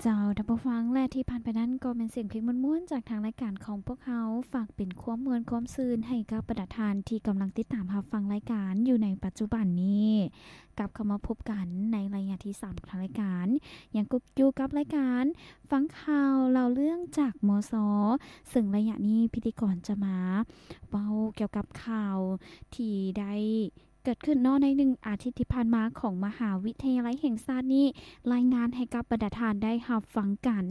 เจ้าท่านผู้ฟังและที่ผ่านไปนั้นก็เป็นเสียงเพลงม่วนๆจากทางรายการของพวกเขาฝากเป็นความม่วนความซื่นให้กับประทานที่กำลังติดตามรับฟังรายการอยู่ในปัจจุบันนี้กลับเข้ามาพบกันในรายการที่3ของทางรายการยังกุ๊บอยู่กับรายการฟังข่าวเล่าเรื่องจากมสซึ่งระยะนี้พิธีกรจะมาเว้าเกี่ยวกับข่าวที่ได้เกิดขึ้นใน1อาทิตย์ที่ผ่านมาของมหาวิทยาลัยแห่งชาตินี้รายงานให้กับบรรดาทานได้รับฟังกัน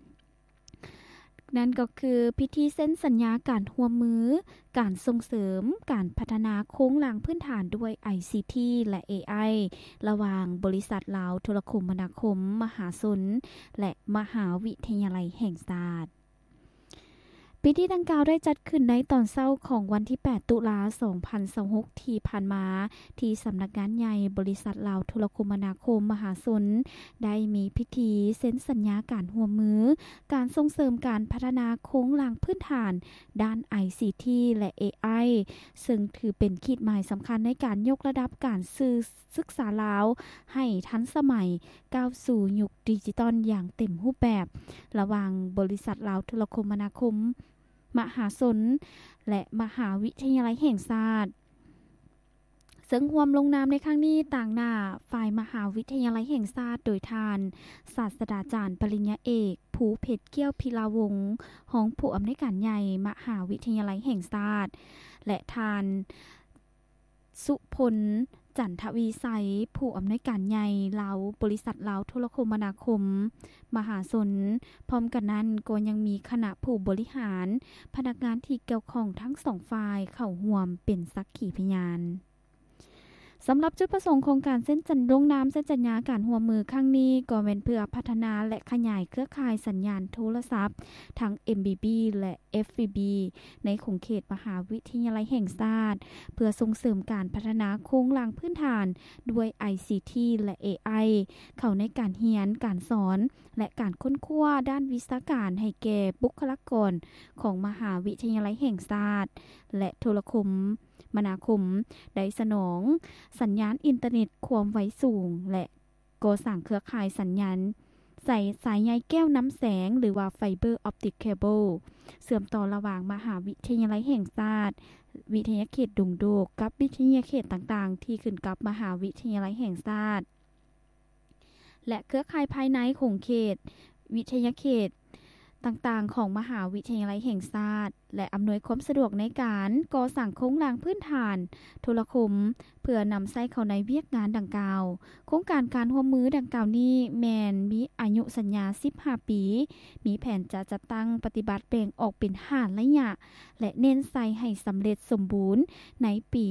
นั่นก็คือพิธีเซ็นสัญญาการร่วมมือการส่งเสริมการพัฒนาโครงหลังพื้นฐานด้วย ICT และ AI ระหว่างบริษัทลาวโทรคมนาคมมหาชนและมหาวิทยาลัยแห่งชาติพิธีดังกล่าวได้จัดขึ้นในตอนเช้าของวันที่8ตุลาคม2026ที่ผ่านมาที่สำนักงานใหญ่บริษัทลาวโทรคมนาคมมหาชนได้มีพิธีเซ็นสัญญาการร่วมมือการส่งเสริมการพัฒนาโครงหลังพื้นฐานด้าน ICT และ AI ซึ่งถือเป็นขีดหมายสำคัญในการยกระดับการศึกษาลาวให้ทันสมัยก้าวสู่ยุคดิจิทัลอย่างเต็มรูปแบบระหว่างบริษัทลาวโทรคมนาคมมหาชนและมหาวิทยาลัยแห่งชาติซึ่งรวมลงนามในครั้งนี้ต่างหน้าฝ่ายมหาวิทยาลัยแห่งชาติโดยทานศาสตราจารย์ปริญญาเอกภูเพชรเกี้ยวพิลาวงศ์รองผู้อำนวยการใหญ่มหาวิทยาลัยแห่งชาติและทานสุพลจันทวีไสผู้อำนวยการใหญ่ลาวบริษัทลาวโทรคมนาคมมหาชนพร้อมกันนั้นก็ยังมีคณะผู้บริหารพนักงานที่เกี่ยวข้องทั้งสองฝ่ายเข้าร่วมเป็นสักขีพยานสำหรับจุดประสงค์ของการเส้นลงนามเส้นสัญญาการร่วมมือครั้งนี้ก็เป็นเพื่อพัฒนาและขยายเครือข่ายสัญญาณโทรศัพท์ทั้ง MBB และ FBB ในขงเขตมหาวิทยาลัยแห่งชาติเพื่อส่งเสริมการพัฒนาโครงหลังพื้นฐานด้วย ICT และ AI เข้าในการเรียนการสอนและการค้นคว้าด้านวิชาการให้แก่บุคลากรของมหาวิทยาลัยแห่งชาติและโทรคมนาคมได้สนองสัญญาณอินเทอร์เน็ตความไวสูงและก่อสร้างเครือข่ายสัญญาณใส่สายใยแก้วน้ำแสงหรือว่าไฟเบอร์ออปติกเคเบิลเชื่อมต่อระหว่างมหาวิทยาลัยแห่งชาติวิทยาเขตดุงโดกกับวิทยาเขตต่างๆที่ขึ้นกับมหาวิทยาลัยแห่งชาติและเครือข่ายภายในของเขตวิทยาเขตต่างๆของมหาวิทยาลัยแห่งชาติและอำนวยความสะดวกในการก่อสร้างโครงหลังพื้นฐานโทรคมเพื่อนำใช้เข้าในเวียกงานดังกล่าวโครงการการร่วมมือดังกล่าวนี้แม่นมีอายุสัญญา15ปีมีแผนจะจัดตั้งปฏิบัติแบ่งออกเป็น5ระยะและเน้นใส่ให้สำเร็จสมบูรณ์ในปี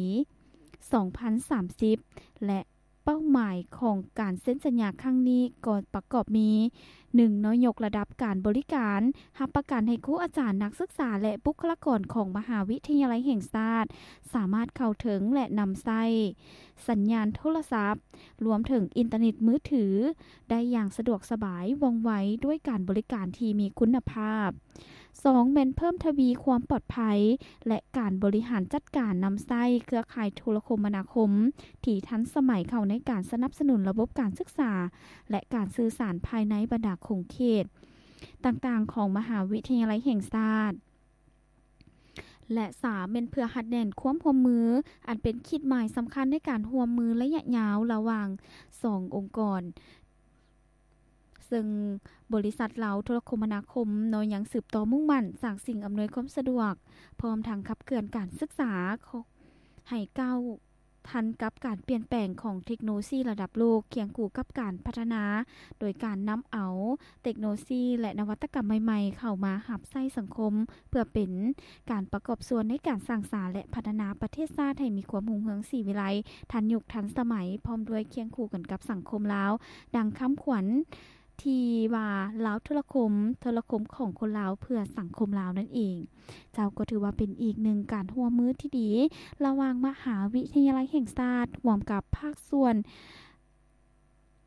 2030และเป้าหมายของการเซ็นสัญญาครั้งนี้ก็ประกอบมี1น้อยยกระดับการบริการรับประกันให้ครูอาจารย์นักศึกษาและบุคลากรของมหาวิทยาลัยแห่งชาติสามารถเข้าถึงและนำใช้สัญญาณโทรศัพท์รวมถึงอินเทอร์เน็ตมือถือได้อย่างสะดวกสบายว่องไวด้วยการบริการที่มีคุณภาพ2เป็นเพิ่มทวีความปลอดภัยและการบริหารจัดการนำใช้เครือข่ายโทรคมนาคมที่ทันสมัยเข้าในการสนับสนุนระบบการศึกษาและการสื่อสารภายในบรรดาคงเขตต่างๆของมหาวิทยาลัยแห่งชาติและ3เป็นเพื่อหัดแน่นความร่วมมืออันเป็นขีดหมายสำคัญในการร่วมมือระยะยาวระหว่าง2องค์กรซึ่งบริษัทลาวโทรคมนาคมยังสืบต่อมุ่งมั่นสร้างสิ่งอำนวยความสะดวกพร้อมทั้งขับเคลื่อนการศึกษาให้ก้าวทันกับการเปลี่ยนแปลงของเทคโนโลยีระดับโลกเคียงคู่กับการพัฒนาโดยการนำเอาเทคโนโลยีและนวัตกรรมใหม่ๆเข้ามาหับใช้สังคมเพื่อเป็นการประกอบส่วนในการสร้างสรรค์และพัฒนาประเทศชาติให้มีความรุ่งเรืองศรีวิไลทันยุคทันสมัยพร้อมด้วยเคียงคู่กันกับสังคมลาวดังคำขวัญที่ว่าลาวโทรคมของคนลาวเพื่อสังคมลาวนั่นเองเจ้าก็ถือว่าเป็นอีกหนึ่งการร่วมมือที่ดีระหว่างมหาวิทยาลัยแห่งชาติร่วมกับภาคส่วน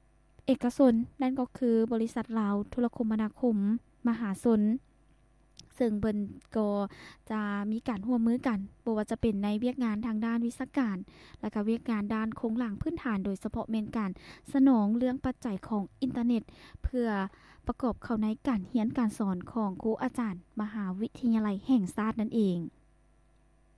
เอกชนนั่นก็คือบริษัทลาวโทรคมนาคมมหาชนซึ่งเบิ่นก็จะมีการร่วมมือกันบ่ว่าจะเป็นในเวียกงานทางด้านวิชาการและก็เวียกงานด้านโครงหลังพื้นฐานโดยเฉพาะแม่นการสนองเรื่องปัจจัยของอินเทอร์เน็ตเพื่อประกอบเข้าในการเรียนการสอนของครูอาจารย์มหาวิทยาลัยแห่งชาตินั่นเอง